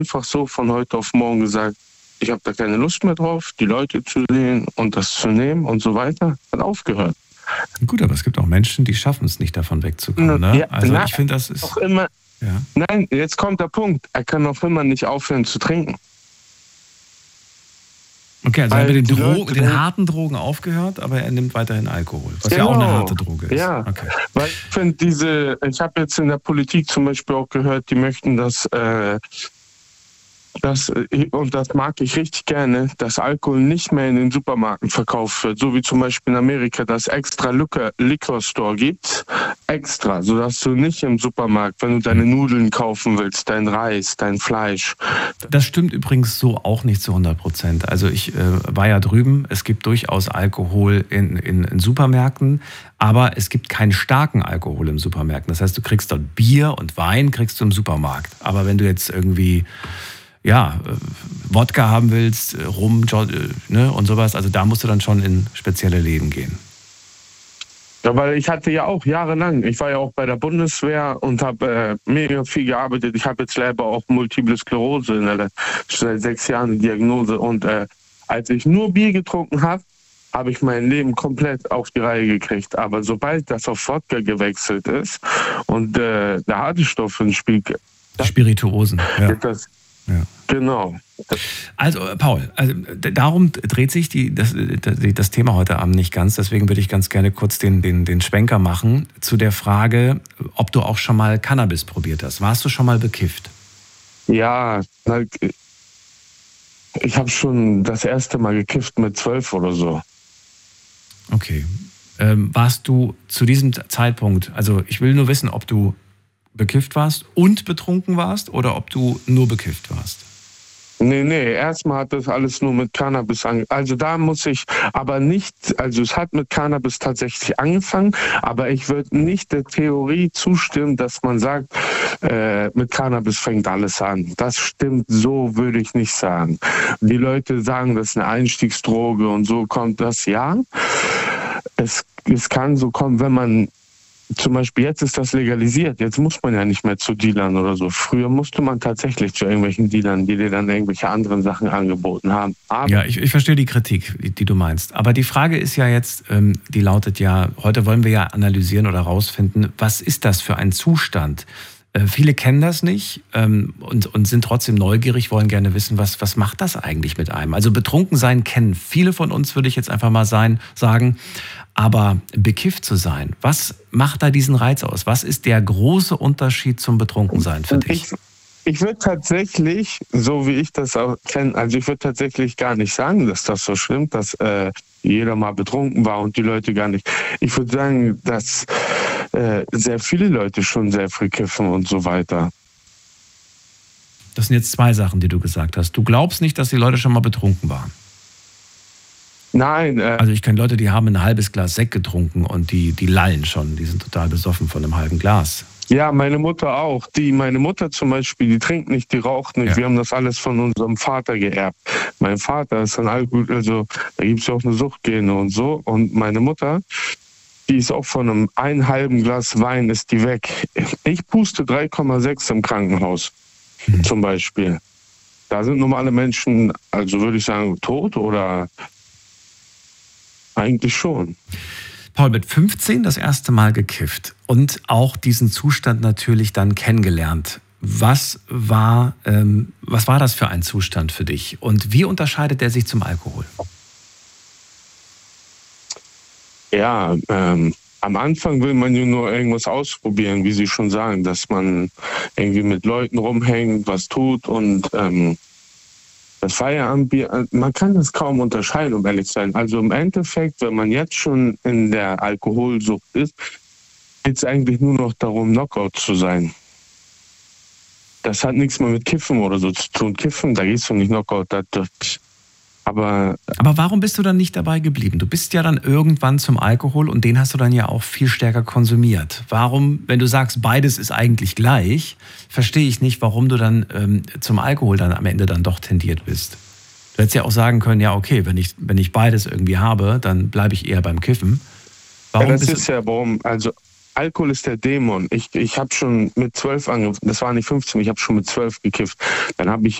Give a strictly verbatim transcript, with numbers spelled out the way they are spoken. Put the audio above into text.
einfach so von heute auf morgen gesagt, ich habe da keine Lust mehr drauf, die Leute zu sehen und das zu nehmen und so weiter. Hat aufgehört. Gut, aber es gibt auch Menschen, die schaffen es nicht, davon wegzukommen. Ne? Ja, also na, ich finde, das ist... Auch immer, ja. Nein, jetzt kommt der Punkt. Er kann auch immer nicht aufhören zu trinken. Okay, also er hat Weil mit den, die Dro- Leute- den harten Drogen aufgehört, aber er nimmt weiterhin Alkohol, was ja Genau. auch eine harte Droge ist. Ja, Okay. weil ich finde diese, ich habe jetzt in der Politik zum Beispiel auch gehört, die möchten, dass, äh, dass, und das mag ich richtig gerne, dass Alkohol nicht mehr in den Supermärkten verkauft wird, so wie zum Beispiel in Amerika, dass extra Liquor, Liquor Store gibt, extra, sodass du nicht im Supermarkt, wenn du deine Nudeln kaufen willst, dein Reis, dein Fleisch. Das stimmt übrigens so auch nicht zu hundert Prozent. Also ich äh, war ja drüben, es gibt durchaus Alkohol in, in, in Supermärkten, aber es gibt keinen starken Alkohol im Supermärkten. Das heißt, du kriegst dort Bier und Wein, kriegst du im Supermarkt. Aber wenn du jetzt irgendwie ja, äh, Wodka haben willst, äh, Rum, jo- äh, ne, und sowas, also da musst du dann schon in spezielle Läden gehen. Ja, weil ich hatte ja auch jahrelang, ich war ja auch bei der Bundeswehr und habe äh, mega viel gearbeitet. Ich habe jetzt selber auch Multiple Sklerose in der, seit sechs Jahren eine Diagnose. Und äh, als ich nur Bier getrunken habe, habe ich mein Leben komplett auf die Reihe gekriegt. Aber sobald das auf Wodka gewechselt ist und äh, der harte Stoff ins Spiel, Spirituosen, ja. das, ja. Genau. Also Paul, also darum dreht sich die, das, das Thema heute Abend nicht ganz. Deswegen würde ich ganz gerne kurz den, den, den Schwenker machen zu der Frage, ob du auch schon mal Cannabis probiert hast. Warst du schon mal bekifft? Ja, ich habe schon das erste Mal gekifft mit zwölf oder so. Okay. Ähm, warst du zu diesem Zeitpunkt, also ich will nur wissen, ob du bekifft warst und betrunken warst oder ob du nur bekifft warst? Nee, nee, erstmal hat das alles nur mit Cannabis angefangen. Also da muss ich aber nicht, also es hat mit Cannabis tatsächlich angefangen, aber ich würde nicht der Theorie zustimmen, dass man sagt, äh, mit Cannabis fängt alles an. Das stimmt, so würde ich nicht sagen. Die Leute sagen, das ist eine Einstiegsdroge und so kommt das, ja. Es, es kann so kommen, wenn man zum Beispiel jetzt ist das legalisiert. Jetzt muss man ja nicht mehr zu Dealern oder so. Früher musste man tatsächlich zu irgendwelchen Dealern, die dir dann irgendwelche anderen Sachen angeboten haben. Aber ja, ich, ich verstehe die Kritik, die du meinst. Aber die Frage ist ja jetzt, ähm, die lautet ja, heute wollen wir ja analysieren oder rausfinden, was ist das für ein Zustand? Äh, viele kennen das nicht ähm, und, und sind trotzdem neugierig, wollen gerne wissen, was, was macht das eigentlich mit einem? Also betrunken sein kennen viele von uns, würde ich jetzt einfach mal sein, sagen. Aber bekifft zu sein, was macht da diesen Reiz aus? Was ist der große Unterschied zum Betrunkensein für dich? Ich, ich würde tatsächlich, so wie ich das auch kenne, also ich würde tatsächlich gar nicht sagen, dass das so stimmt, dass äh, jeder mal betrunken war und die Leute gar nicht. Ich würde sagen, dass äh, sehr viele Leute schon sehr früh kiffen und so weiter. Das sind jetzt zwei Sachen, die du gesagt hast. Du glaubst nicht, dass die Leute schon mal betrunken waren? Nein. Äh, also ich kenne Leute, die haben ein halbes Glas Sekt getrunken und die, die lallen schon. Die sind total besoffen von einem halben Glas. Ja, meine Mutter auch. Die, meine Mutter zum Beispiel, die trinkt nicht, die raucht nicht. Ja. Wir haben das alles von unserem Vater geerbt. Mein Vater ist ein Alkohol, also da gibt es ja auch eine Suchtgene und so. Und meine Mutter, die ist auch von einem einen halben Glas Wein ist die weg. Ich puste drei Komma sechs im Krankenhaus mhm. zum Beispiel. Da sind normale Menschen, also würde ich sagen, tot oder eigentlich schon. Paul, mit fünfzehn das erste Mal gekifft und auch diesen Zustand natürlich dann kennengelernt. Was war, ähm, was war das für ein Zustand für dich? Und wie unterscheidet der sich zum Alkohol? Ja, ähm, am Anfang will man ja nur irgendwas ausprobieren, wie Sie schon sagen, dass man irgendwie mit Leuten rumhängt, was tut und ähm, das Feierabendbier, man kann das kaum unterscheiden, um ehrlich zu sein. Also im Endeffekt, wenn man jetzt schon in der Alkoholsucht ist, geht es eigentlich nur noch darum, Knockout zu sein. Das hat nichts mehr mit Kiffen oder so zu tun. Kiffen, da gehst du nicht Knockout. Das, das, aber, aber warum bist du dann nicht dabei geblieben? Du bist ja dann irgendwann zum Alkohol und den hast du dann ja auch viel stärker konsumiert. Warum, wenn du sagst, beides ist eigentlich gleich, verstehe ich nicht, warum du dann ähm, zum Alkohol dann am Ende dann doch tendiert bist. Du hättest ja auch sagen können, ja okay, wenn ich, wenn ich beides irgendwie habe, dann bleibe ich eher beim Kiffen. Warum ja, das bist ist ja, warum, also Alkohol ist der Dämon. Ich, ich habe schon mit zwölf angefangen, das war nicht fünfzehn, ich habe schon mit zwölf gekifft. Dann habe ich